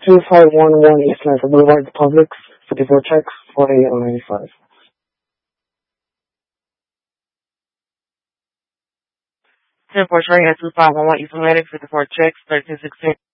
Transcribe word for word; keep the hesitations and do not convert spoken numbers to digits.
two five one one East Napa Boulevard, Publix, fifty-four checks, forty-eight ninety-five. ten four train at two five one one East Atlantic, fifty-four checks, thirteen sixteen.